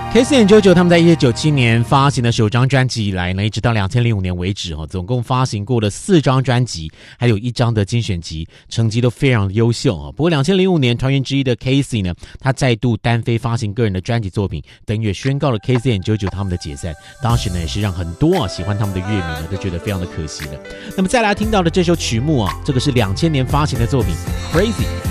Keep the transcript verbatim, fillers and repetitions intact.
Casey and JoJo 他们在一九九七年发行的首张专辑以来呢，一直到二零零五年为止，总共发行过了四张专辑，还有一张的精选集，成绩都非常的优秀。不过二零零五年团员之一的 Casey 呢，他再度单飞发行个人的专辑作品，等于也宣告了 Casey and JoJo 他们的解散。当时呢，也是让很多喜欢他们的乐迷呢都觉得非常的可惜了。那么再来听到的这首曲目啊，这个是两千年发行的作品 Crazy。